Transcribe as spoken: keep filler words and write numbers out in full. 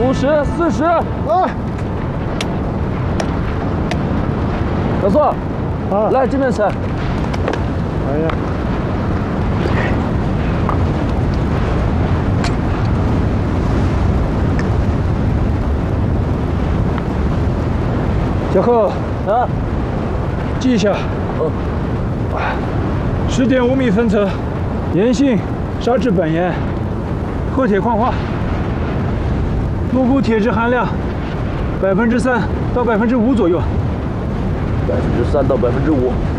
五十、四十。 啊！ 小宋， 啊， 来这边吃。 哎呀，小贺啊， 记一下。 哦。 十点五米分层，盐性砂质本盐，褐铁矿化，陆部铁质含量百分之三到百分之五左右。 百分之三到百分之五。